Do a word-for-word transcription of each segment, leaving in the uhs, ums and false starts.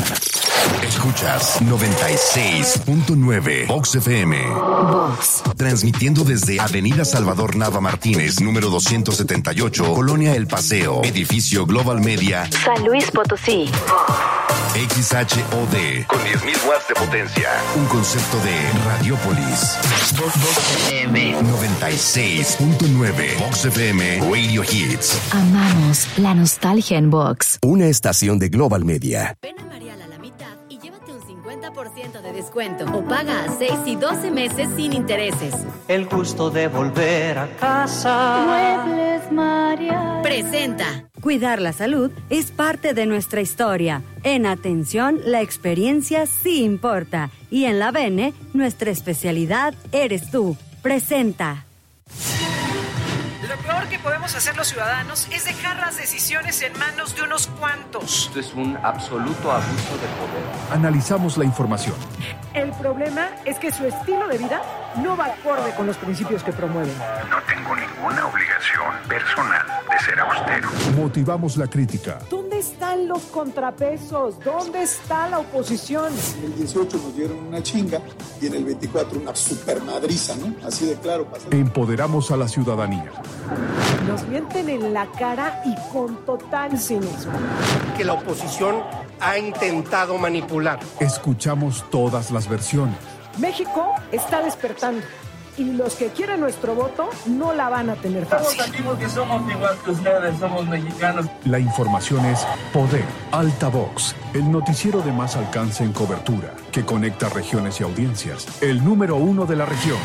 Escuchas noventa y seis punto nueve Vox F M. Vox. Transmitiendo desde Avenida Salvador Nava Martínez, número doscientos setenta y ocho, Colonia El Paseo, edificio Global Media, San Luis Potosí. X H O D, con diez mil watts de potencia. Un concepto de Radiopolis. Vox F M. noventa y seis punto nueve Vox F M Radio Hits. Amamos la nostalgia en Vox. Una estación de Global Media. Ven a Marial a la mitad y llévate un cincuenta por ciento de descuento. O paga a seis y doce meses sin intereses. El gusto de volver a casa. Muebles Marial. Presenta. Cuidar la salud es parte de nuestra historia. En atención, la experiencia sí importa. Y en la Bene, nuestra especialidad eres tú. Presenta. Lo peor que podemos hacer los ciudadanos es dejar las decisiones en manos de unos cuantos. Esto es un absoluto abuso de poder. Analizamos la información. El problema es que su estilo de vida no va acorde con los principios que promueven. No tengo ninguna obligación personal de ser austero. Motivamos la crítica. ¿Dónde están los contrapesos? ¿Dónde está la oposición? En el dieciocho nos dieron una chinga y en el veinticuatro una supermadriza, ¿no? Así de claro. Pasó. Empoderamos a la ciudadanía. Nos mienten en la cara y con total cinismo. Que la oposición ha intentado manipular. Escuchamos todas las versiones. México está despertando y los que quieren nuestro voto no la van a tener fácil. Estamos aquí porque somos igual que ustedes, somos mexicanos. La información es Poder, Altavox, el noticiero de más alcance en cobertura, que conecta regiones y audiencias. El número uno de la región.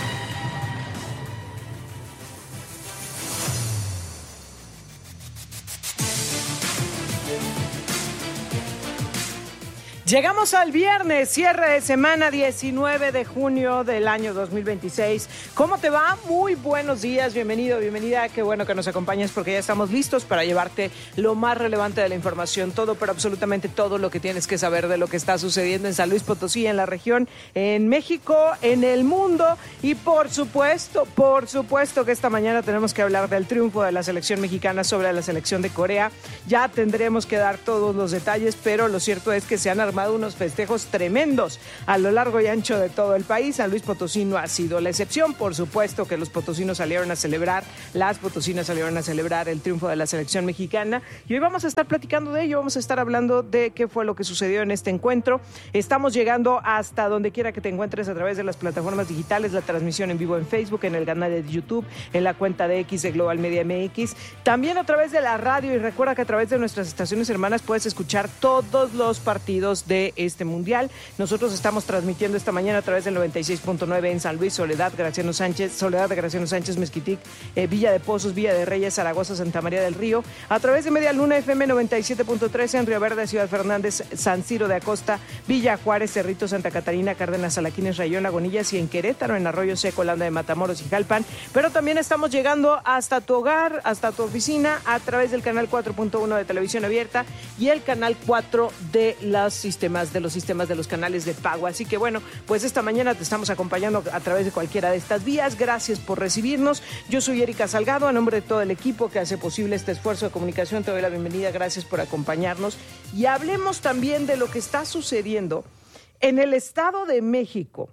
Llegamos al viernes, cierre de semana, diecinueve de junio del año dos mil veintiséis. ¿Cómo te va? Muy buenos días, bienvenido, bienvenida. Qué bueno que nos acompañes porque ya estamos listos para llevarte lo más relevante de la información, todo, pero absolutamente todo lo que tienes que saber de lo que está sucediendo en San Luis Potosí, en la región, en México, en el mundo. Y por supuesto, por supuesto que esta mañana tenemos que hablar del triunfo de la selección mexicana sobre la selección de Corea. Ya tendremos que dar todos los detalles, pero lo cierto es que se han armado unos festejos tremendos a lo largo y ancho de todo el país. San Luis Potosí no ha sido la excepción. Por supuesto que los potosinos salieron a celebrar, las potosinas salieron a celebrar el triunfo de la selección mexicana. Y hoy vamos a estar platicando de ello, vamos a estar hablando de qué fue lo que sucedió en este encuentro. Estamos llegando hasta donde quiera que te encuentres a través de las plataformas digitales, la transmisión en vivo en Facebook, en el canal de YouTube, en la cuenta de X de Global Media M X, también a través de la radio. Y recuerda que a través de nuestras estaciones hermanas puedes escuchar todos los partidos de de este mundial. Nosotros estamos transmitiendo esta mañana a través del noventa y seis punto nueve en San Luis, Soledad, Graciano Sánchez, Soledad de Graciano Sánchez, Mezquitic, eh, Villa de Pozos, Villa de Reyes, Zaragoza, Santa María del Río, a través de Media Luna F M noventa y siete punto tres en Río Verde, Ciudad Fernández, San Ciro de Acosta, Villa Juárez, Cerrito, Santa Catarina, Cárdenas, Salaquines, Rayón, Lagunillas y en Querétaro, en Arroyo Seco, Landa de Matamoros y Jalpan. Pero también estamos llegando hasta tu hogar, hasta tu oficina, a través del canal cuatro punto uno de Televisión Abierta y el canal cuatro de los sistemas de los sistemas de los canales de pago. Así que bueno, pues esta mañana te estamos acompañando a través de cualquiera de estas vías. Gracias por recibirnos. Yo soy Erika Salgado, a nombre de todo el equipo que hace posible este esfuerzo de comunicación, te doy la bienvenida. Gracias por acompañarnos. Y hablemos también de lo que está sucediendo en el Estado de México,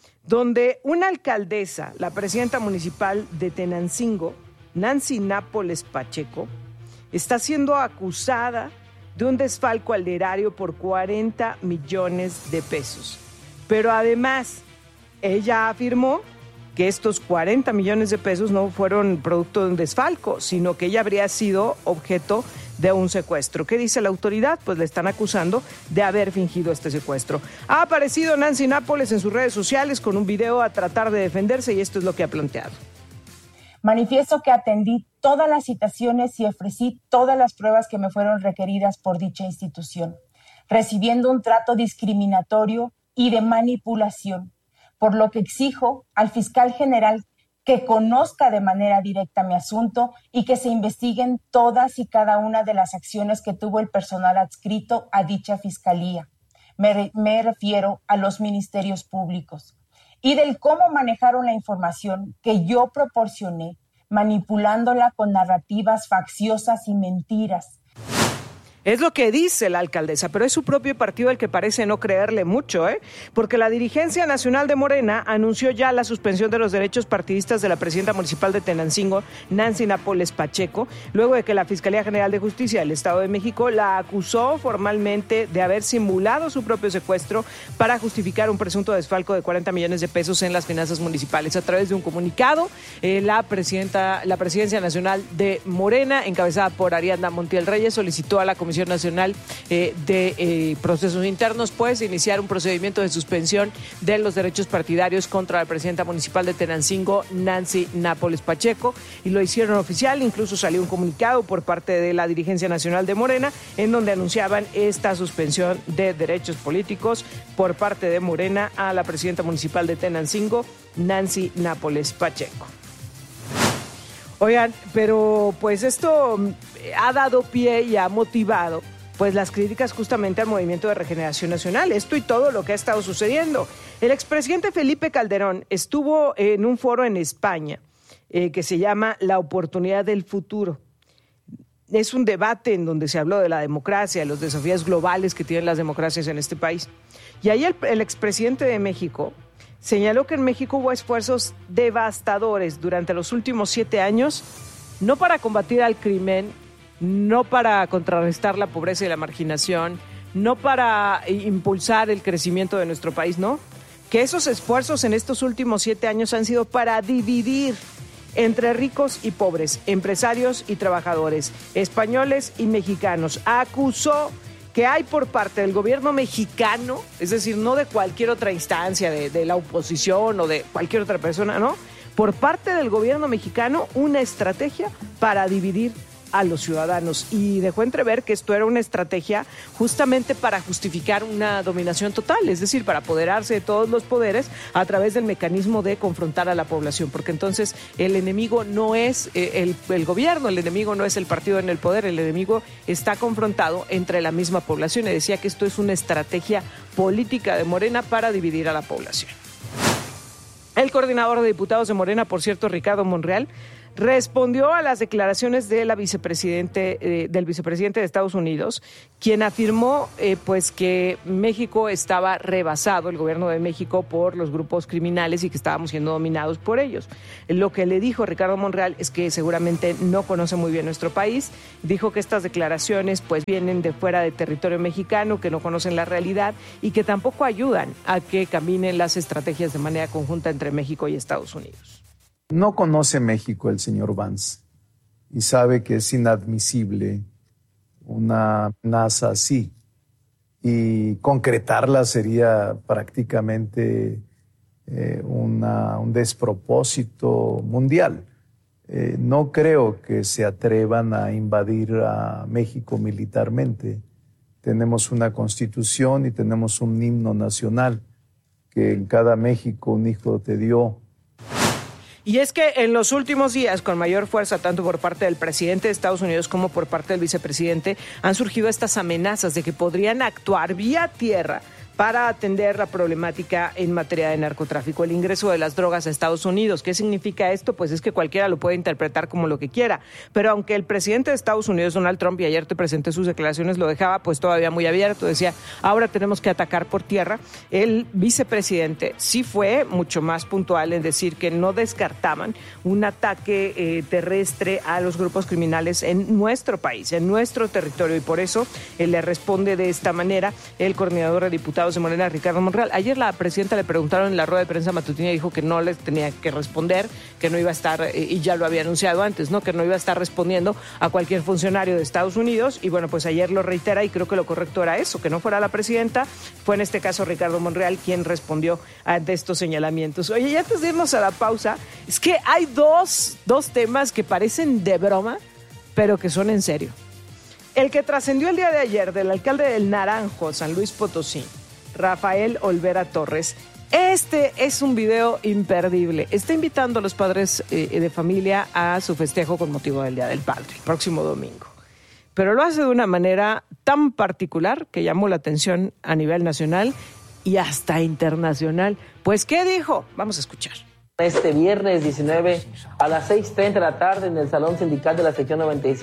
donde una alcaldesa, la presidenta municipal de Tenancingo, Nancy Nápoles Pacheco, está siendo acusada de un desfalco al erario por cuarenta millones de pesos. Pero además, ella afirmó que estos cuarenta millones de pesos no fueron producto de un desfalco, sino que ella habría sido objeto de un secuestro. ¿Qué dice la autoridad? Pues le están acusando de haber fingido este secuestro. Ha aparecido Nancy Nápoles en sus redes sociales con un video a tratar de defenderse y esto es lo que ha planteado. Manifiesto que atendí todas las citaciones y ofrecí todas las pruebas que me fueron requeridas por dicha institución, recibiendo un trato discriminatorio y de manipulación, por lo que exijo al fiscal general que conozca de manera directa mi asunto y que se investiguen todas y cada una de las acciones que tuvo el personal adscrito a dicha fiscalía. Me, re- me refiero a los ministerios públicos. Y del cómo manejaron la información que yo proporcioné, manipulándola con narrativas facciosas y mentiras. Es lo que dice la alcaldesa, pero es su propio partido el que parece no creerle mucho, ¿eh? Porque la dirigencia nacional de Morena anunció ya la suspensión de los derechos partidistas de la presidenta municipal de Tenancingo, Nancy Nápoles Pacheco, luego de que la Fiscalía General de Justicia del Estado de México la acusó formalmente de haber simulado su propio secuestro para justificar un presunto desfalco de cuarenta millones de pesos en las finanzas municipales. A través de un comunicado, eh, la presidenta, la Presidencia Nacional de Morena, encabezada por Ariadna Montiel Reyes, solicitó a la Comisión Nacional eh, de eh, Procesos Internos, pues, iniciar un procedimiento de suspensión de los derechos partidarios contra la presidenta municipal de Tenancingo, Nancy Nápoles Pacheco, y lo hicieron oficial. Incluso salió un comunicado por parte de la dirigencia nacional de Morena, en donde anunciaban esta suspensión de derechos políticos por parte de Morena a la presidenta municipal de Tenancingo, Nancy Nápoles Pacheco. Oigan, pero pues esto ha dado pie y ha motivado pues las críticas justamente al Movimiento de Regeneración Nacional, esto y todo lo que ha estado sucediendo. El expresidente Felipe Calderón estuvo en un foro en España eh, que se llama La Oportunidad del Futuro. Es un debate en donde se habló de la democracia, los desafíos globales que tienen las democracias en este país. Y ahí el, el expresidente de México señaló que en México hubo esfuerzos devastadores durante los últimos siete años, no para combatir al crimen, no para contrarrestar la pobreza y la marginación, no para impulsar el crecimiento de nuestro país, no. Que esos esfuerzos en estos últimos siete años han sido para dividir entre ricos y pobres, empresarios y trabajadores, españoles y mexicanos. Acusó que hay por parte del gobierno mexicano, es decir, no de cualquier otra instancia, de, de la oposición o de cualquier otra persona, ¿no? Por parte del gobierno mexicano, una estrategia para dividir a los ciudadanos, y dejó entrever que esto era una estrategia justamente para justificar una dominación total, es decir, para apoderarse de todos los poderes a través del mecanismo de confrontar a la población, porque entonces el enemigo no es eh, el, el gobierno, el enemigo no es el partido en el poder, el enemigo está confrontado entre la misma población, y decía que esto es una estrategia política de Morena para dividir a la población. El coordinador de diputados de Morena, por cierto, Ricardo Monreal, respondió a las declaraciones de la vicepresidente, eh, del vicepresidente de Estados Unidos, quien afirmó eh, pues que México estaba rebasado, el gobierno de México, por los grupos criminales y que estábamos siendo dominados por ellos. Lo que le dijo Ricardo Monreal es que seguramente no conoce muy bien nuestro país. Dijo que estas declaraciones pues vienen de fuera de territorio mexicano, que no conocen la realidad y que tampoco ayudan a que caminen las estrategias de manera conjunta entre México y Estados Unidos. No conoce México el señor Vance y sabe que es inadmisible una amenaza así, y concretarla sería prácticamente eh, una, un despropósito mundial. Eh, no creo que se atrevan a invadir a México militarmente. Tenemos una constitución y tenemos un himno nacional que en cada México un hijo te dio. Y es que en los últimos días, con mayor fuerza, tanto por parte del presidente de Estados Unidos como por parte del vicepresidente, han surgido estas amenazas de que podrían actuar vía tierra para atender la problemática en materia de narcotráfico, el ingreso de las drogas a Estados Unidos. ¿Qué significa esto? Pues es que cualquiera lo puede interpretar como lo que quiera, pero aunque el presidente de Estados Unidos, Donald Trump, y ayer te presenté sus declaraciones, lo dejaba pues todavía muy abierto, decía, ahora tenemos que atacar por tierra, el vicepresidente sí fue mucho más puntual en decir que no descartaban un ataque eh, terrestre a los grupos criminales en nuestro país, en nuestro territorio, y por eso él le responde de esta manera el coordinador de diputados de Morena, Ricardo Monreal. Ayer la presidenta le preguntaron en la rueda de prensa matutina y dijo que no les tenía que responder, que no iba a estar, eh, y ya lo había anunciado antes, ¿no? Que no iba a estar respondiendo a cualquier funcionario de Estados Unidos, y bueno, pues ayer lo reitera, y creo que lo correcto era eso, que no fuera la presidenta, fue en este caso Ricardo Monreal quien respondió ante estos señalamientos. Oye, y antes de irnos a la pausa, es que hay dos, dos temas que parecen de broma, pero que son en serio. El que trascendió el día de ayer del alcalde del Naranjo, San Luis Potosí, Rafael Olvera Torres. Este es un video imperdible. Está invitando a los padres eh, de familia a su festejo con motivo del Día del Padre, el próximo domingo. Pero lo hace de una manera tan particular que llamó la atención a nivel nacional y hasta internacional. Pues, ¿qué dijo? Vamos a escuchar. Este viernes diecinueve a las seis treinta de la tarde en el Salón Sindical de la Sección noventa y siete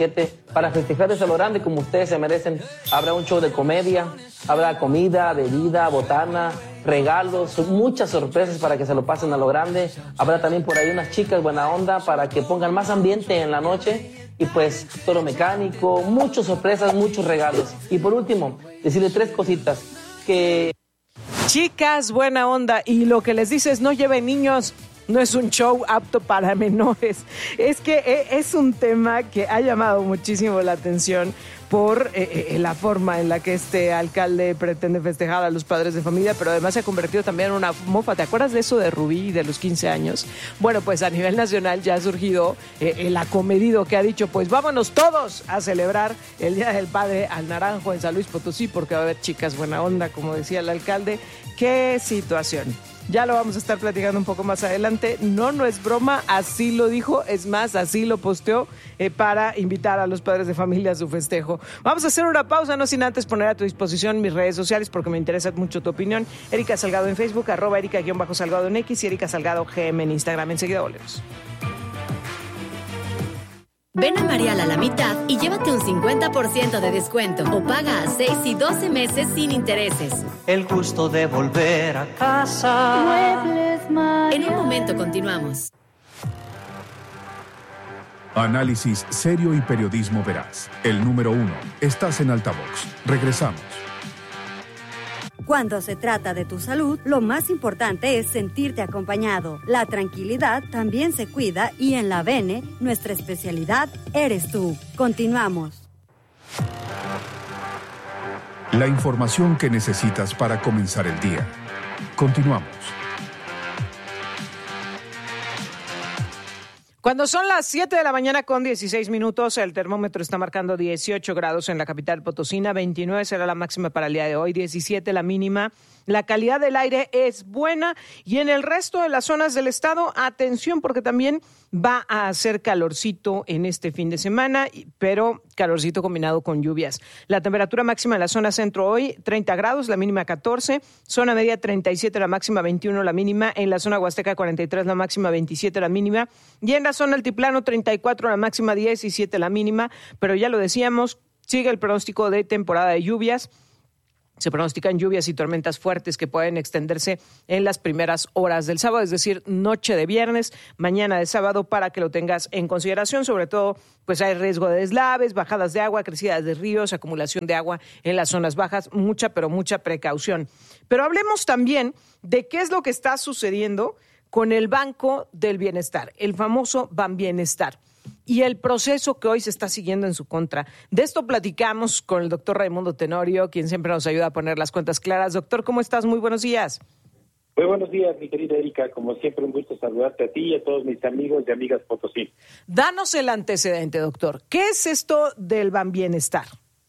para festejar desde lo grande como ustedes se merecen. Habrá un show de comedia, habrá comida, bebida, botana, regalos, muchas sorpresas para que se lo pasen a lo grande. Habrá también por ahí unas chicas buena onda para que pongan más ambiente en la noche. Y pues toro mecánico, muchas sorpresas, muchos regalos. Y por último, decirle tres cositas. Que chicas, buena onda. Y lo que les dices, no lleven niños. No es un show apto para menores. Es que es un tema que ha llamado muchísimo la atención por eh, eh, la forma en la que este alcalde pretende festejar a los padres de familia, pero además se ha convertido también en una mofa. ¿Te acuerdas de eso de Rubí de los quince años? Bueno, pues a nivel nacional ya ha surgido eh, el acomedido que ha dicho, pues vámonos todos a celebrar el Día del Padre al Naranjo en San Luis Potosí, porque va a haber chicas buena onda, como decía el alcalde. ¡Qué situación! Ya lo vamos a estar platicando un poco más adelante. No, no es broma, así lo dijo, es más, así lo posteó eh, para invitar a los padres de familia a su festejo. Vamos a hacer una pausa, no sin antes poner a tu disposición mis redes sociales porque me interesa mucho tu opinión. Erika Salgado en Facebook, arroba Erika-Salgado en X y Erika Salgado G M en Instagram. Enseguida volvemos. Ven a Marial a la mitad y llévate un cincuenta por ciento de descuento o paga a seis y doce meses sin intereses. El gusto de volver a casa. Muebles Marial. En un momento continuamos. Análisis serio y periodismo veraz. El número uno. Estás en Altavox. Regresamos. Cuando se trata de tu salud, lo más importante es sentirte acompañado. La tranquilidad también se cuida y en la Bene, nuestra especialidad eres tú. Continuamos. La información que necesitas para comenzar el día. Continuamos. Cuando son las siete de la mañana con dieciséis minutos, el termómetro está marcando dieciocho grados en la capital potosina, veintinueve será la máxima para el día de hoy, diecisiete la mínima. La calidad del aire es buena y en el resto de las zonas del estado, atención porque también va a hacer calorcito en este fin de semana, pero calorcito combinado con lluvias. La temperatura máxima en la zona centro hoy, treinta grados, la mínima catorce, zona media treinta y siete, la máxima veintiuno, la mínima, en la zona huasteca cuarenta y tres, la máxima veintisiete, la mínima, y en la zona altiplano treinta y cuatro, la máxima diecisiete, la mínima, pero ya lo decíamos, sigue el pronóstico de temporada de lluvias. Se pronostican lluvias y tormentas fuertes que pueden extenderse en las primeras horas del sábado, es decir, noche de viernes, mañana de sábado, para que lo tengas en consideración. Sobre todo, pues hay riesgo de deslaves, bajadas de agua, crecidas de ríos, acumulación de agua en las zonas bajas, mucha, pero mucha precaución. Pero hablemos también de qué es lo que está sucediendo con el Banco del Bienestar, el famoso Banbienestar, y el proceso que hoy se está siguiendo en su contra. De esto platicamos con el doctor Raimundo Tenorio, quien siempre nos ayuda a poner las cuentas claras. Doctor, ¿cómo estás? Muy buenos días. Muy buenos días, mi querida Erika. Como siempre, un gusto saludarte a ti y a todos mis amigos y amigas Potosí. Danos el antecedente, doctor. ¿Qué es esto del Banbienestar?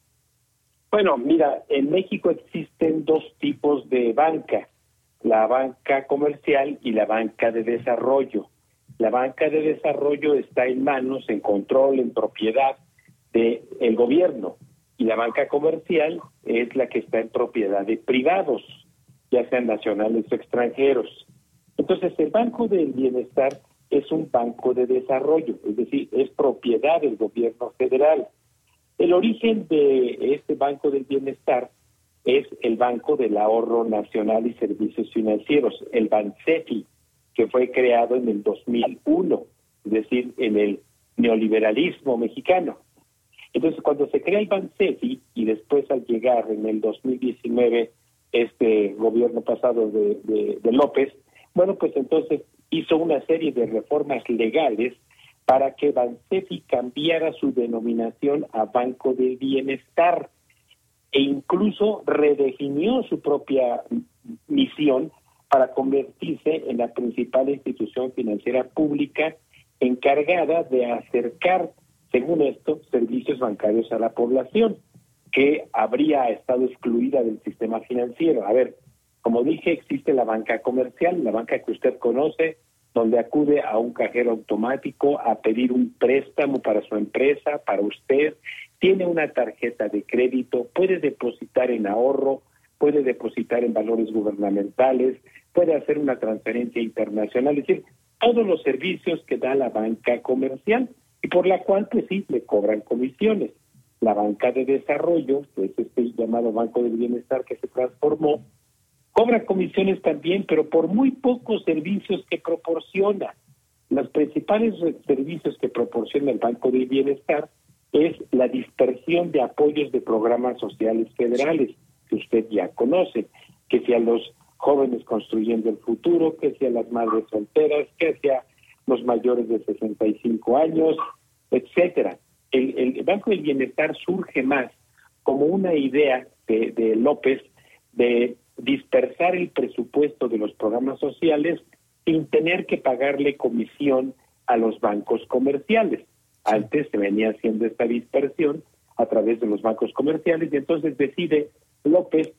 Bueno, mira, en México existen dos tipos de banca, la banca comercial y la banca de desarrollo. La banca de desarrollo está en manos, en control, en propiedad del gobierno, y la banca comercial es la que está en propiedad de privados, ya sean nacionales o extranjeros. Entonces, el Banco del Bienestar es un banco de desarrollo, es decir, es propiedad del gobierno federal. El origen de este Banco del Bienestar es el Banco del Ahorro Nacional y Servicios Financieros, el BANSEFI, que fue creado en el dos mil uno, es decir, en el neoliberalismo mexicano. Entonces, cuando se crea el BANSEFI y después al llegar en el dos mil diecinueve este gobierno pasado de, de, de López, bueno, pues entonces hizo una serie de reformas legales para que BANSEFI cambiara su denominación a Banco del Bienestar e incluso redefinió su propia misión para convertirse en la principal institución financiera pública encargada de acercar, según esto, servicios bancarios a la población, que habría estado excluida del sistema financiero. A ver, como dije, existe la banca comercial, la banca que usted conoce, donde acude a un cajero automático a pedir un préstamo para su empresa, para usted, tiene una tarjeta de crédito, puede depositar en ahorro, puede depositar en valores gubernamentales, puede hacer una transferencia internacional, es decir, todos los servicios que da la banca comercial. y por la cual, pues sí, le cobran comisiones. La banca de desarrollo, que es este llamado Banco del Bienestar que se transformó, cobra comisiones también, pero por muy pocos servicios que proporciona. Los principales servicios que proporciona el Banco del Bienestar es la dispersión de apoyos de programas sociales federales, que usted ya conoce, que sea los jóvenes construyendo el futuro, que sea las madres solteras, que sea los mayores de sesenta y cinco años, etcétera. El, el Banco del Bienestar surge más como una idea de, de López de dispersar el presupuesto de los programas sociales sin tener que pagarle comisión a los bancos comerciales. Antes se venía haciendo esta dispersión a través de los bancos comerciales y entonces decide López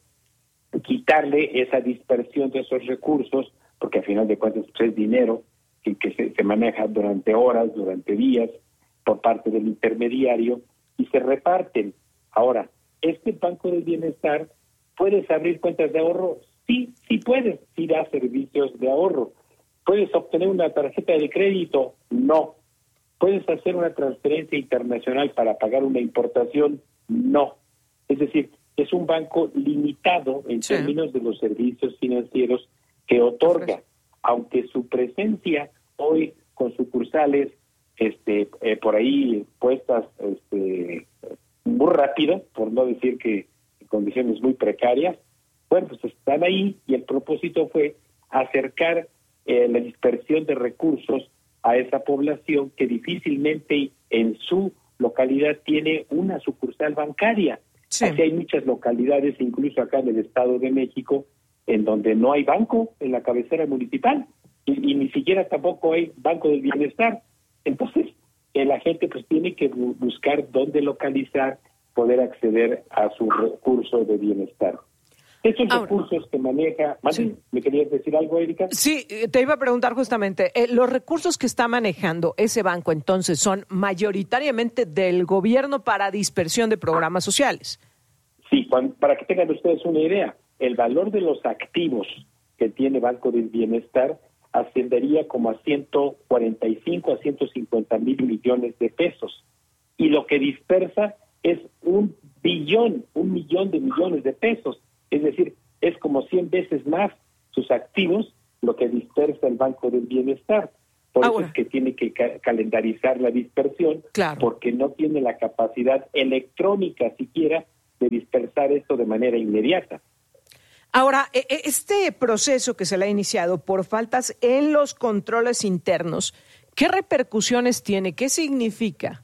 quitarle esa dispersión de esos recursos, porque al final de cuentas pues, es dinero que, que se, se maneja durante horas, durante días, por parte del intermediario, y se reparten. Ahora, ¿este Banco del Bienestar puedes abrir cuentas de ahorro? Sí, sí puedes, sí da servicios de ahorro. ¿Puedes obtener una tarjeta de crédito? No. ¿Puedes hacer una transferencia internacional para pagar una importación? No. Es decir, es un banco limitado en sí. términos de los servicios financieros que otorga, aunque su presencia hoy con sucursales este eh, por ahí puestas este muy rápido, por no decir que en condiciones muy precarias, bueno, pues están ahí y el propósito fue acercar eh, la dispersión de recursos a esa población que difícilmente en su localidad tiene una sucursal bancaria. Sí. Aquí hay muchas localidades, incluso acá en el Estado de México, en donde no hay banco en la cabecera municipal y, y ni siquiera tampoco hay Banco del Bienestar. Entonces, eh, la gente pues tiene que bu- buscar dónde localizar, poder acceder a su recurso de bienestar. Esos Ahora, recursos que maneja... Sí. ¿Me querías decir algo, Erika? Sí, te iba a preguntar justamente, eh, los recursos que está manejando ese banco entonces son mayoritariamente del gobierno para dispersión de programas sociales. Sí, cuando, para que tengan ustedes una idea, el valor de los activos que tiene Banco del Bienestar ascendería como a ciento cuarenta y cinco a ciento cincuenta mil millones de pesos. Y lo que dispersa es un billón, un millón de millones de pesos. Es decir, es como cien veces más sus activos lo que dispersa el Banco del Bienestar. Por ah, eso bueno. es que tiene que ca- calendarizar la dispersión, claro. porque no tiene la capacidad electrónica siquiera de dispersar esto de manera inmediata. Ahora, este proceso que se le ha iniciado por faltas en los controles internos, ¿qué repercusiones tiene? ¿Qué significa?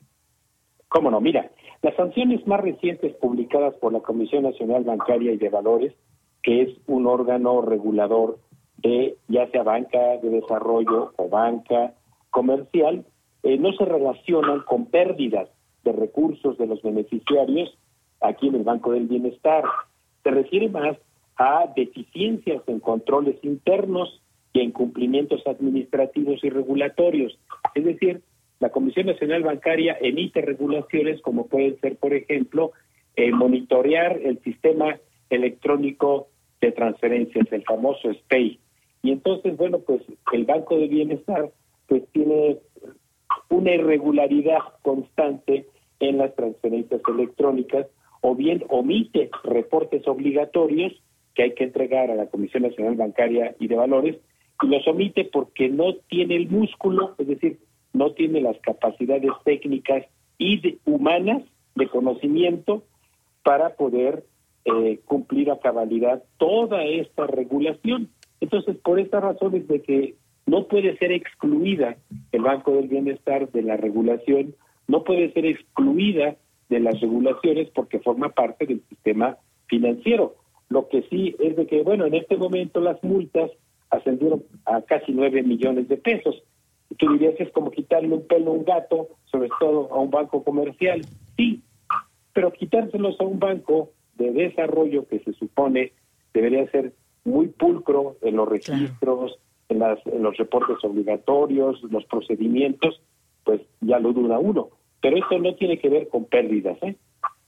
Cómo no, mira, las sanciones más recientes publicadas por la Comisión Nacional Bancaria y de Valores, que es un órgano regulador de ya sea banca de desarrollo o banca comercial, eh, no se relacionan con pérdidas de recursos de los beneficiarios aquí en el Banco del Bienestar. Se refiere más a deficiencias en controles internos y en cumplimientos administrativos y regulatorios. Es decir, la Comisión Nacional Bancaria emite regulaciones como pueden ser, por ejemplo, eh, monitorear el sistema electrónico de transferencias, el famoso S P E I. Y entonces, bueno, pues el Banco de Bienestar pues tiene una irregularidad constante en las transferencias electrónicas, o bien omite reportes obligatorios que hay que entregar a la Comisión Nacional Bancaria y de Valores, y los omite porque no tiene el músculo, es decir, no tiene las capacidades técnicas y de, humanas de conocimiento para poder eh, cumplir a cabalidad toda esta regulación. Entonces, por esta razón es de que no puede ser excluida el Banco del Bienestar de la regulación, no puede ser excluida de las regulaciones porque forma parte del sistema financiero. Lo que sí es de que, bueno, en este momento las multas ascendieron a casi nueve millones de pesos. Y tú dirías, es como quitarle un pelo a un gato, sobre todo a un banco comercial. Sí, pero quitárselos a un banco de desarrollo que se supone debería ser muy pulcro en los registros, claro. en, las, en los reportes obligatorios, los procedimientos, pues ya lo duda uno. Pero esto no tiene que ver con pérdidas, ¿eh?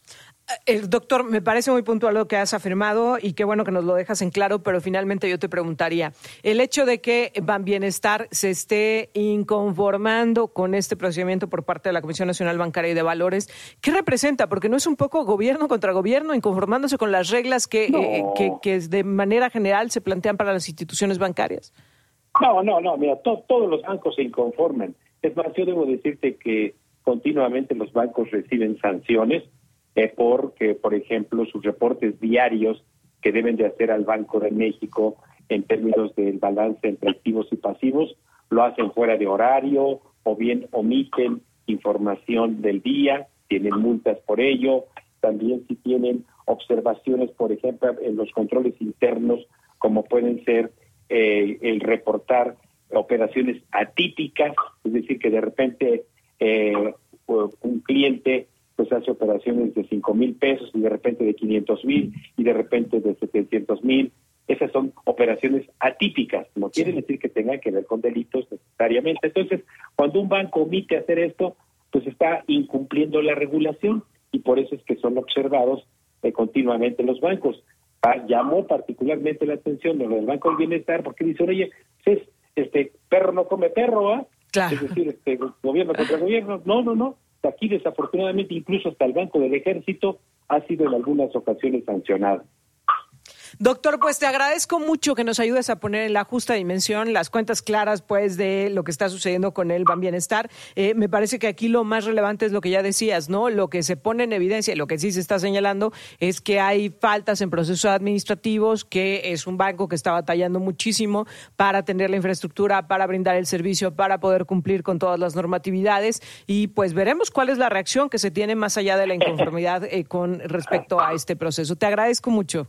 El doctor, me parece muy puntual lo que has afirmado y qué bueno que nos lo dejas en claro, pero finalmente yo te preguntaría, el hecho de que Banbienestar se esté inconformando con este procedimiento por parte de la Comisión Nacional Bancaria y de Valores, ¿qué representa? Porque no es un poco gobierno contra gobierno, inconformándose con las reglas que, no. eh, que, que de manera general se plantean para las instituciones bancarias. No, no, no, mira, to- todos los bancos se inconforman. Es más, yo debo decirte que continuamente los bancos reciben sanciones Eh, porque, por ejemplo, sus reportes diarios que deben de hacer al Banco de México en términos del balance entre activos y pasivos, lo hacen fuera de horario o bien omiten información del día, tienen multas por ello. También si tienen observaciones, por ejemplo, en los controles internos, como pueden ser eh, el reportar operaciones atípicas, es decir, que de repente eh, un cliente pues hace operaciones de cinco mil pesos y de repente de quinientos mil y de repente de setecientos mil. Esas son operaciones atípicas, no quiere decir que tengan que ver con delitos necesariamente. Entonces, cuando un banco omite hacer esto, pues está incumpliendo la regulación y por eso es que son observados eh, continuamente los bancos. Ah, llamó particularmente la atención de los bancos del bienestar porque dicen, oye, pues, este perro no come perro, ¿ah? Claro. Es decir, este gobierno contra gobierno. No, no, no. Aquí, desafortunadamente, incluso hasta el Banco del Ejército ha sido en algunas ocasiones sancionado. Doctor, pues te agradezco mucho que nos ayudes a poner en la justa dimensión las cuentas claras pues de lo que está sucediendo con el Banbienestar. Eh, me parece que aquí lo más relevante es lo que ya decías, ¿no? Lo que se pone en evidencia y lo que sí se está señalando es que hay faltas en procesos administrativos, que es un banco que está batallando muchísimo para tener la infraestructura, para brindar el servicio, para poder cumplir con todas las normatividades y pues veremos cuál es la reacción que se tiene más allá de la inconformidad eh, con respecto a este proceso. Te agradezco mucho.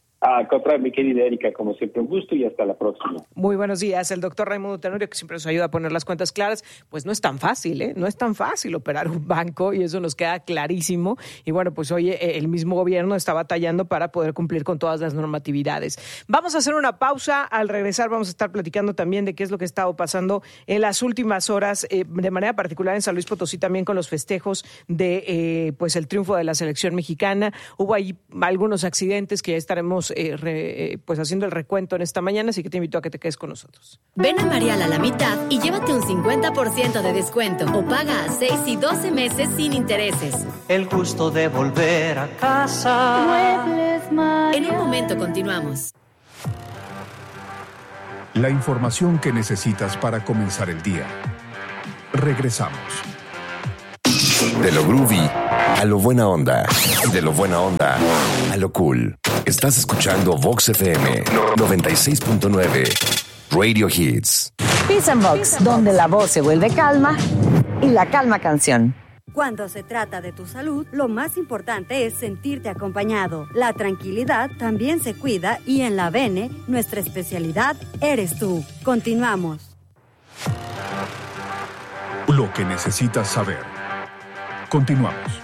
A comprar, mi querida Erika, como siempre, un gusto y hasta la próxima. Muy buenos días. El doctor Raimundo Tenorio, que siempre nos ayuda a poner las cuentas claras, pues no es tan fácil, ¿eh? No es tan fácil operar un banco y eso nos queda clarísimo. Y bueno, pues hoy el mismo gobierno está batallando para poder cumplir con todas las normatividades. Vamos a hacer una pausa. Al regresar vamos a estar platicando también de qué es lo que ha estado pasando en las últimas horas, eh, de manera particular en San Luis Potosí, también con los festejos de eh, pues el triunfo de la selección mexicana. Hubo ahí algunos accidentes que ya estaremos Eh, re, eh, pues haciendo el recuento en esta mañana, así que te invito a que te quedes con nosotros. Ven a Marial a la mitad y llévate un cincuenta por ciento de descuento o paga a seis y doce meses sin intereses. El gusto de volver a casa. Muebles Marial. En un momento continuamos. La información que necesitas para comenzar el día. Regresamos. De lo groovy a lo buena onda. De lo buena onda a lo cool. Estás escuchando Vox F M noventa y seis punto nueve. Radio Hits. Peace and Vox, donde la voz se vuelve calma y la calma canción. Cuando se trata de tu salud, lo más importante es sentirte acompañado. La tranquilidad también se cuida y en la Bene, nuestra especialidad eres tú. Continuamos. Lo que necesitas saber. Continuamos.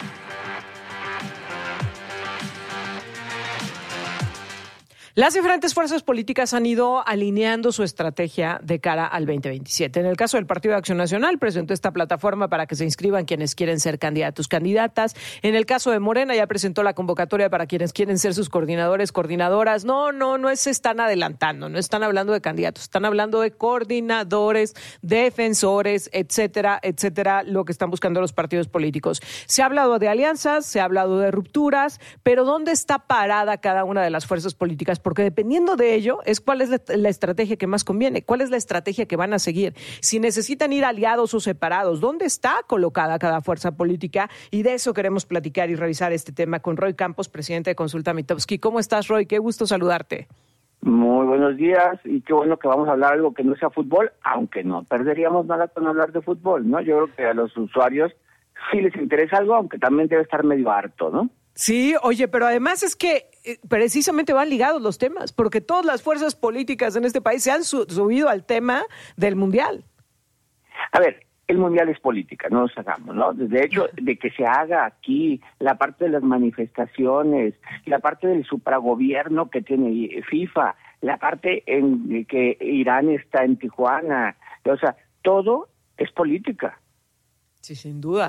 Las diferentes fuerzas políticas han ido alineando su estrategia de cara al veinte veintisiete. En el caso del Partido de Acción Nacional, presentó esta plataforma para que se inscriban quienes quieren ser candidatos, candidatas. En el caso de Morena, ya presentó la convocatoria para quienes quieren ser sus coordinadores, coordinadoras. No, no, no se están adelantando, no están hablando de candidatos, están hablando de coordinadores, defensores, etcétera, etcétera, lo que están buscando los partidos políticos. Se ha hablado de alianzas, se ha hablado de rupturas, pero ¿dónde está parada cada una de las fuerzas políticas? Porque dependiendo de ello es cuál es la, la estrategia que más conviene, cuál es la estrategia que van a seguir, si necesitan ir aliados o separados, dónde está colocada cada fuerza política, y de eso queremos platicar y revisar este tema con Roy Campos, presidente de Consulta Mitofsky. ¿Cómo estás, Roy? Qué gusto saludarte. Muy buenos días y qué bueno que vamos a hablar algo que no sea fútbol, aunque no perderíamos nada con hablar de fútbol, ¿no? Yo creo que a los usuarios sí les interesa algo, aunque también debe estar medio harto, ¿no? Sí, oye, pero además es que eh, precisamente van ligados los temas, porque todas las fuerzas políticas en este país se han su- subido al tema del Mundial. A ver, el Mundial es política, no nos hagamos, ¿no? De hecho, de que se haga aquí la parte de las manifestaciones, la parte del supragobierno que tiene FIFA, la parte en que Irán está en Tijuana, o sea, todo es política. Sí, sin duda.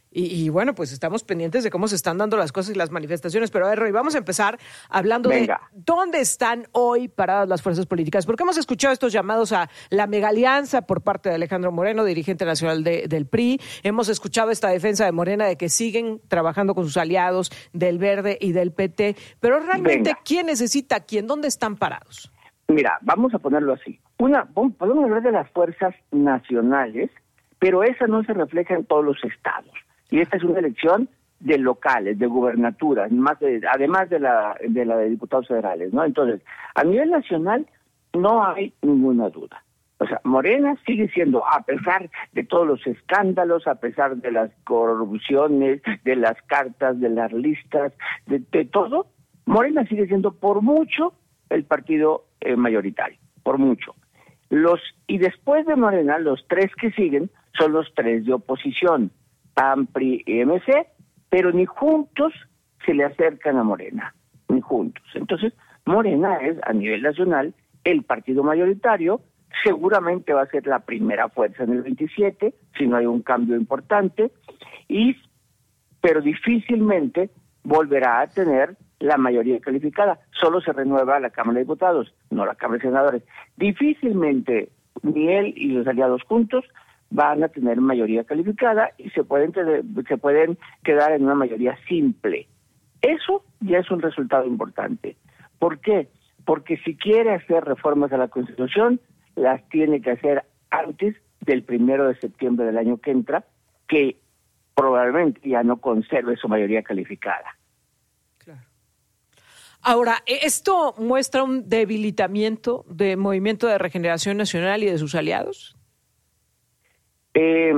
Y, y bueno, pues estamos pendientes de cómo se están dando las cosas y las manifestaciones. Pero a ver, Roy, vamos a empezar hablando Venga. de dónde están hoy paradas las fuerzas políticas. Porque hemos escuchado estos llamados a la megalianza por parte de Alejandro Moreno, dirigente nacional de, del P R I. Hemos escuchado esta defensa de Morena de que siguen trabajando con sus aliados del Verde y del P T. Pero realmente, Venga. ¿quién necesita a quién? ¿Dónde están parados? Mira, vamos a ponerlo así. Una, podemos hablar de las fuerzas nacionales, pero esa no se refleja en todos los estados. Y esta es una elección de locales, de gubernaturas, más de, además de la de la de diputados federales, ¿no? Entonces, a nivel nacional no hay ninguna duda. O sea, Morena sigue siendo, a pesar de todos los escándalos, a pesar de las corrupciones, de las cartas, de las listas, de, de todo, Morena sigue siendo por mucho el partido eh, mayoritario, por mucho. Los y después de Morena, los tres que siguen son los tres de oposición. P A N, P R I y M C, pero ni juntos se le acercan a Morena, ni juntos. Entonces, Morena es, a nivel nacional, el partido mayoritario, seguramente va a ser la primera fuerza en el veintisiete, si no hay un cambio importante, y pero difícilmente volverá a tener la mayoría calificada. Solo se renueva la Cámara de Diputados, no la Cámara de Senadores. Difícilmente ni él y los aliados juntos van a tener mayoría calificada y se pueden tener, se pueden quedar en una mayoría simple. Eso ya es un resultado importante. ¿Por qué? Porque si quiere hacer reformas a la Constitución, las tiene que hacer antes del primero de septiembre del año que entra, que probablemente ya no conserve su mayoría calificada. Claro. Ahora, ¿esto muestra un debilitamiento del Movimiento de Regeneración Nacional y de sus aliados? Eh,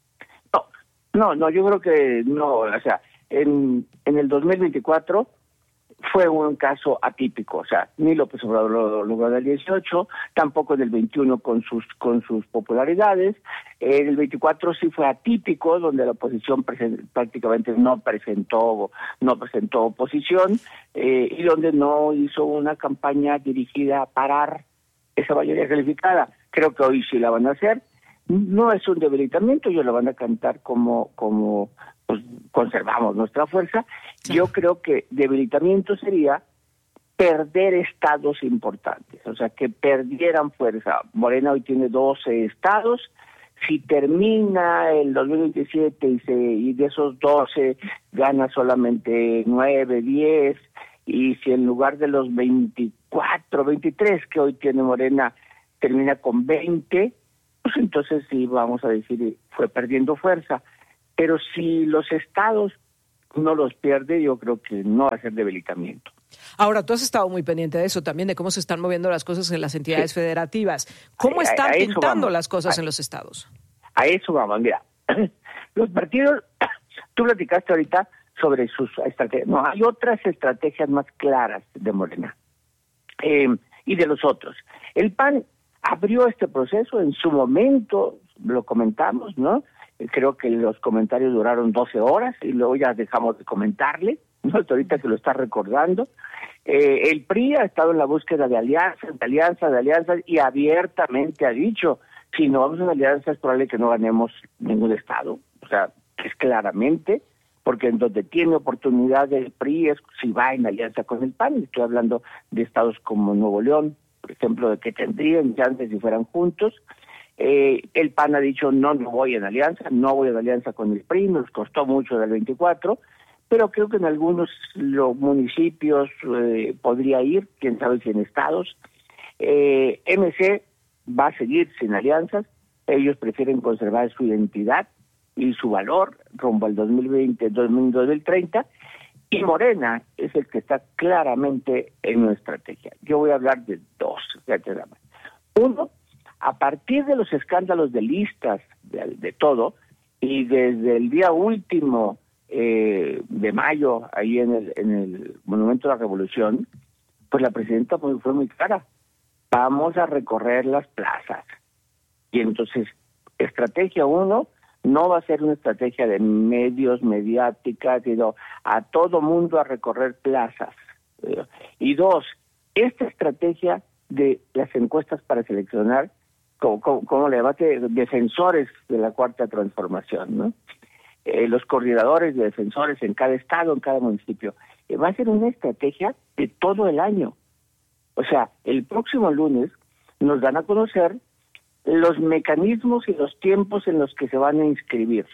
no, no, no, yo creo que no, o sea, en, en el dos mil veinticuatro fue un caso atípico, o sea, ni López Obrador lo logró en el dieciocho, tampoco en el veintiuno con sus con sus popularidades, en el veinticuatro sí fue atípico, donde la oposición present, prácticamente no presentó no presentó oposición, eh, y donde no hizo una campaña dirigida a parar esa mayoría calificada. Creo que hoy sí la van a hacer. No es un debilitamiento, ellos lo van a cantar como, como pues, conservamos nuestra fuerza. Yo creo que debilitamiento sería perder estados importantes, o sea, que perdieran fuerza. Morena hoy tiene doce estados, si termina el dos mil veintisiete y, se, y de esos doce gana solamente nueve, diez, y si en lugar de los veinticuatro, veintitrés que hoy tiene Morena termina con veinte, pues entonces sí, vamos a decir, fue perdiendo fuerza. Pero si los estados no los pierde, yo creo que no va a ser debilitamiento. Ahora, tú has estado muy pendiente de eso también, de cómo se están moviendo las cosas en las entidades sí. federativas. ¿Cómo a, están a pintando vamos. las cosas a, en los estados? A eso vamos, mira. Los partidos, tú platicaste ahorita sobre sus estrategias. No, hay otras estrategias más claras de Morena eh, y de los otros. El P A N abrió este proceso en su momento, lo comentamos, ¿no? Creo que los comentarios duraron doce horas y luego ya dejamos de comentarle, ¿no? Ahorita que lo está recordando. Eh, el P R I ha estado en la búsqueda de alianzas, de alianzas, de alianzas y abiertamente ha dicho, si no vamos a alianzas es probable que no ganemos ningún estado. O sea, es claramente, porque en donde tiene oportunidad el P R I es si va en alianza con el P A N. Estoy hablando de estados como Nuevo León, por ejemplo, de que tendrían chances si fueran juntos. Eh, el P A N ha dicho, no, no voy en alianza, no voy en alianza con el P R I, nos costó mucho del veinticuatro, pero creo que en algunos los municipios eh, podría ir, quién sabe si en estados. Eh, M C va a seguir sin alianzas, ellos prefieren conservar su identidad y su valor rumbo al dos mil veinte, dos mil treinta, y Morena es el que está claramente en una estrategia. Yo voy a hablar de dos. Uno, a partir de los escándalos de listas, de, de todo, y desde el día último eh, de mayo, ahí en el, en el Monumento de la Revolución, pues la presidenta fue, fue muy clara. Vamos a recorrer las plazas. Y entonces, estrategia uno, no va a ser una estrategia de medios, mediática, sino a todo mundo a recorrer plazas. Y dos, esta estrategia de las encuestas para seleccionar, como, como, como le debate defensores de la Cuarta Transformación, ¿no? eh, los coordinadores de defensores en cada estado, en cada municipio. Eh, va a ser una estrategia de todo el año. O sea, el próximo lunes nos dan a conocer los mecanismos y los tiempos en los que se van a inscribir.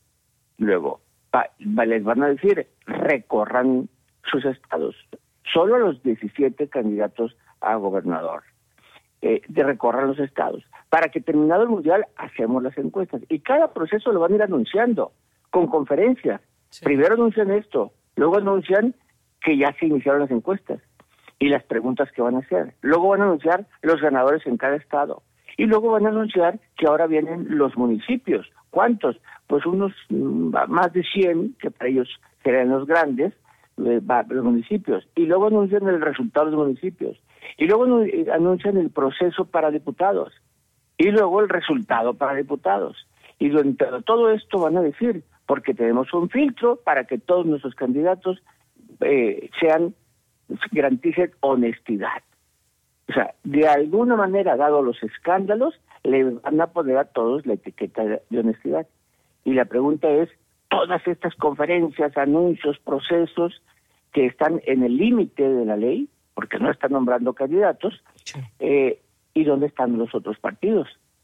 Luego, pa, les van a decir, recorran sus estados. Solo los diecisiete candidatos a gobernador. Eh, de recorrer los estados. Para que terminado el mundial, hacemos las encuestas. Y cada proceso lo van a ir anunciando, con conferencias. Sí. Primero anuncian esto, luego anuncian que ya se iniciaron las encuestas y las preguntas que van a hacer. Luego van a anunciar los ganadores en cada estado. Y luego van a anunciar que ahora vienen los municipios. ¿Cuántos? Pues unos más de cien, que para ellos serán los grandes, eh, los municipios. Y luego anuncian el resultado de los municipios. Y luego anuncian el proceso para diputados. Y luego el resultado para diputados. Y durante todo esto van a decir, porque tenemos un filtro para que todos nuestros candidatos eh, sean, garanticen honestidad. O sea, de alguna manera, dado los escándalos, le van a poner a todos la etiqueta de, de honestidad. Y la pregunta es, todas estas conferencias, anuncios, procesos que están en el límite de la ley, porque no están nombrando candidatos, sí. eh, ¿y dónde están los otros partidos?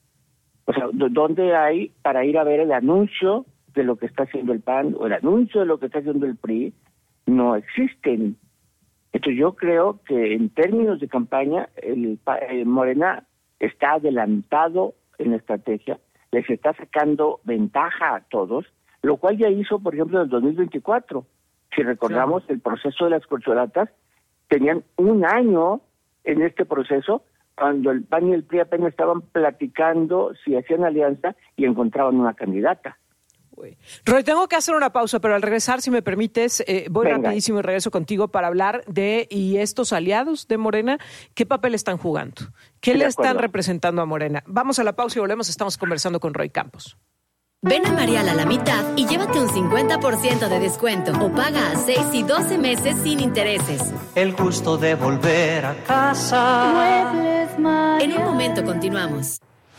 O sea, ¿dónde hay para ir a ver el anuncio de lo que está haciendo el P A N o el anuncio de lo que está haciendo el P R I? No existen. Entonces yo creo que en términos de campaña, el, el Morena está adelantado en la estrategia, les está sacando ventaja a todos, lo cual ya hizo, por ejemplo, en el dos mil veinticuatro. Si recordamos, claro, el proceso de las corcholatas, tenían un año en este proceso, cuando el P A N y el P R I apenas estaban platicando si hacían alianza y encontraban una candidata. Uy. Roy, tengo que hacer una pausa, pero al regresar, si me permites, eh, voy Venga. rapidísimo y regreso contigo para hablar de, y estos aliados de Morena, ¿qué papel están jugando? ¿Qué sí, le están representando a Morena? Vamos a la pausa y volvemos, estamos conversando con Roy Campos. Ven a Marial a la mitad y llévate un cincuenta por ciento de descuento o paga a seis y doce meses sin intereses. El gusto de volver a casa. En un momento continuamos.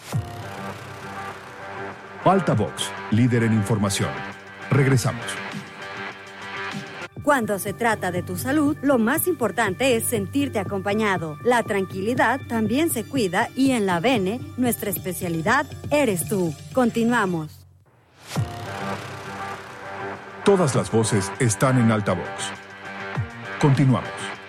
Altavox, líder en información. Regresamos. Cuando se trata de tu salud, lo más importante es sentirte acompañado. La tranquilidad también se cuida y en la V N, nuestra especialidad eres tú. Continuamos. Todas las voces están en Altavox. Continuamos.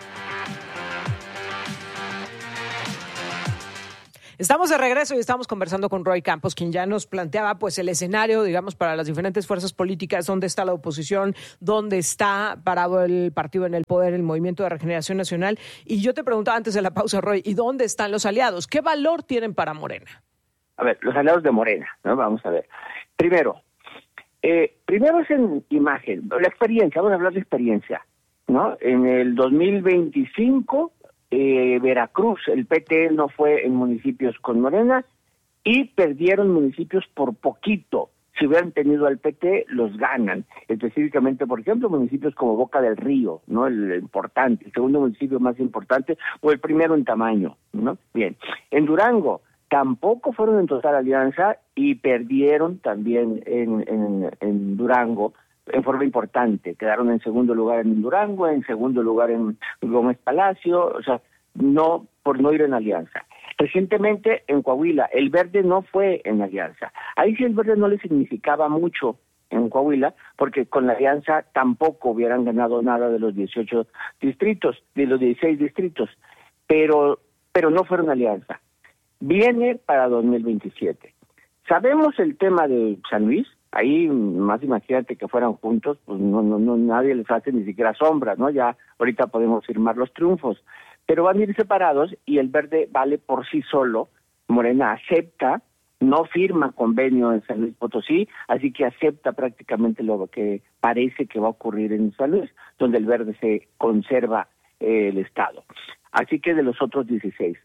Estamos de regreso y estamos conversando con Roy Campos, quien ya nos planteaba pues el escenario, digamos, para las diferentes fuerzas políticas, dónde está la oposición, dónde está parado el partido en el poder, el Movimiento de Regeneración Nacional. Y yo te preguntaba antes de la pausa, Roy, ¿y dónde están los aliados? ¿Qué valor tienen para Morena? A ver, los aliados de Morena, ¿no? Vamos a ver. Primero, eh, primero es en imagen, la experiencia, vamos a hablar de experiencia, ¿no? En el dos mil veinticinco... Eh, Veracruz, el P T no fue en municipios con Morena y perdieron municipios por poquito. Si hubieran tenido al P T, los ganan. Específicamente, por ejemplo, municipios como Boca del Río, ¿no? El importante, el segundo municipio más importante, o el primero en tamaño, ¿no? Bien. En Durango, tampoco fueron en total alianza y perdieron también en, en, en Durango en forma importante. Quedaron en segundo lugar en Durango, en segundo lugar en Gómez Palacio, o sea, no por no ir en alianza. Recientemente en Coahuila, el Verde no fue en alianza. Ahí sí el Verde no le significaba mucho en Coahuila, porque con la alianza tampoco hubieran ganado nada de los dieciocho distritos, de los dieciséis distritos, pero, pero no fueron alianza. Viene para dos mil veintisiete. Sabemos el tema de San Luis. Ahí, más imagínate que fueran juntos, pues no, no, no, nadie les hace ni siquiera sombra, ¿no? Ya ahorita podemos firmar los triunfos, pero van a ir separados y el Verde vale por sí solo. Morena acepta, no firma convenio en San Luis Potosí, así que acepta prácticamente lo que parece que va a ocurrir en San Luis, donde el Verde se conserva eh, el Estado. Así que de los otros dieciséis.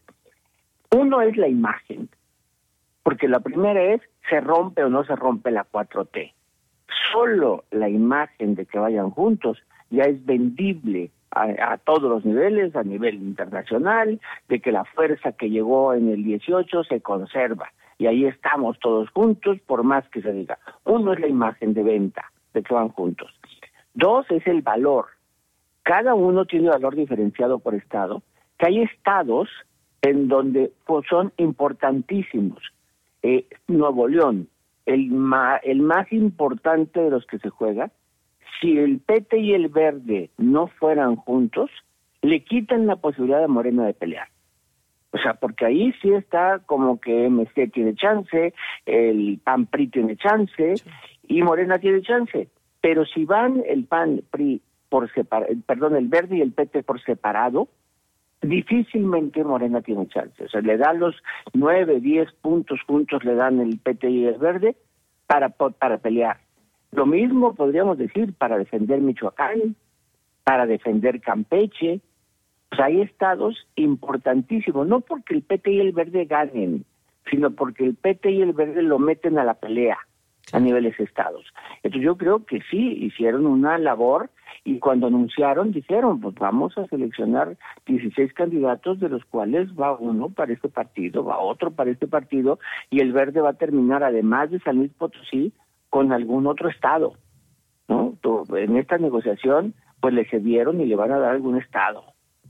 Uno es la imagen, porque la primera es, ¿se rompe o no se rompe la cuatro T? Solo la imagen de que vayan juntos ya es vendible a, a todos los niveles, a nivel internacional, de que la fuerza que llegó en el dieciocho se conserva. y ahí estamos todos juntos, por más que se diga. Uno es la imagen de venta, de que van juntos. Dos es el valor. Cada uno tiene valor diferenciado por estado, que hay estados en donde pues, son importantísimos. Eh, Nuevo León, el, ma, el más importante de los que se juega, si el P T y el Verde no fueran juntos, le quitan la posibilidad de Morena de pelear. O sea, porque ahí sí está como que M C tiene chance, el P A N P R I tiene chance, sí. y Morena tiene chance. Pero si van el P A N P R I por separado, perdón, el Verde y el P T por separado, difícilmente Morena tiene chance. O sea, le dan los nueve, diez puntos juntos, le dan el P T y el Verde para, para pelear. Lo mismo podríamos decir para defender Michoacán, para defender Campeche. Pues hay estados importantísimos, no porque el P T y el Verde ganen, sino porque el P T y el Verde lo meten a la pelea a niveles estados. Entonces yo creo que sí, hicieron una labor y cuando anunciaron dijeron, pues vamos a seleccionar dieciséis candidatos, de los cuales va uno para este partido, va otro para este partido, y el Verde va a terminar, además de San Luis Potosí, con algún otro estado, ¿no? En esta negociación, pues le cedieron y le van a dar algún estado.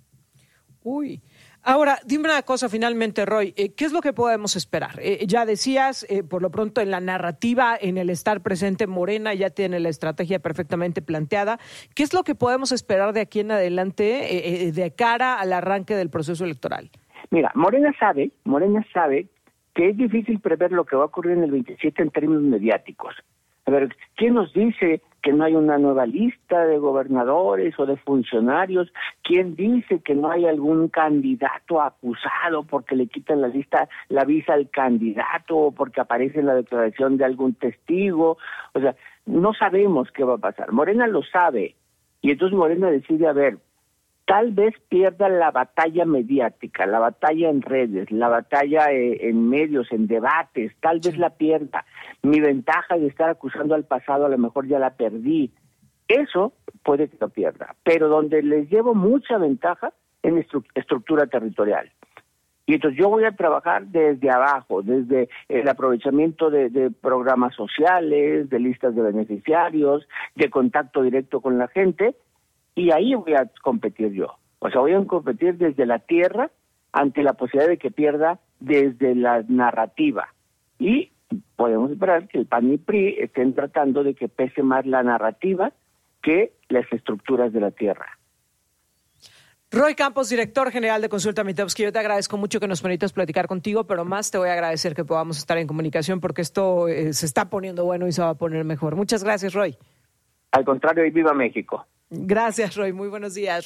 Uy, ahora, dime una cosa finalmente, Roy, eh, ¿qué es lo que podemos esperar? Eh, ya decías, eh, por lo pronto en la narrativa, en el estar presente, Morena ya tiene la estrategia perfectamente planteada. ¿Qué es lo que podemos esperar de aquí en adelante eh, eh, de cara al arranque del proceso electoral? Mira, Morena sabe, Morena sabe que es difícil prever lo que va a ocurrir en el veintisiete en términos mediáticos. A ver, ¿quién nos dice que no hay una nueva lista de gobernadores o de funcionarios? ¿Quién dice que no hay algún candidato acusado porque le quitan la lista, la visa al candidato o porque aparece en la declaración de algún testigo? O sea, no sabemos qué va a pasar. Morena lo sabe y entonces Morena decide, a ver, tal vez pierda la batalla mediática, la batalla en redes, la batalla eh, en medios, en debates, tal vez la pierda. Mi ventaja de estar acusando al pasado a lo mejor ya la perdí. Eso puede que lo pierda, pero donde les llevo mucha ventaja en estru- estructura territorial. Y entonces yo voy a trabajar desde abajo, desde el aprovechamiento de, de programas sociales, de listas de beneficiarios, de contacto directo con la gente, y ahí voy a competir yo. O sea, voy a competir desde la tierra ante la posibilidad de que pierda desde la narrativa. Y podemos esperar que el P A N y P R I estén tratando de que pese más la narrativa que las estructuras de la tierra. Roy Campos, director general de Consulta Mitowski, yo te agradezco mucho que nos permitas platicar contigo, pero más te voy a agradecer que podamos estar en comunicación porque esto eh, se está poniendo bueno y se va a poner mejor. Muchas gracias, Roy. Al contrario, y viva México. Gracias, Roy. Muy buenos días.